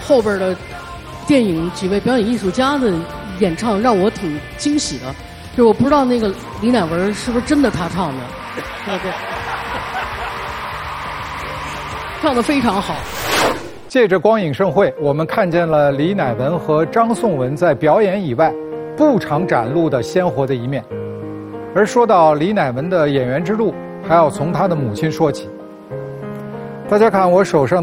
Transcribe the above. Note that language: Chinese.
后边的电影几位表演艺术家的演唱让我挺惊喜的，就是我不知道那个李乃文是不是真的他唱的，对，唱得非常好。 借着光影盛会，我们看见了李乃文和张颂文在表演以外不常展露的鲜活的一面。而说到李乃文的演员之路，还要从他的母亲说起。大家看我手上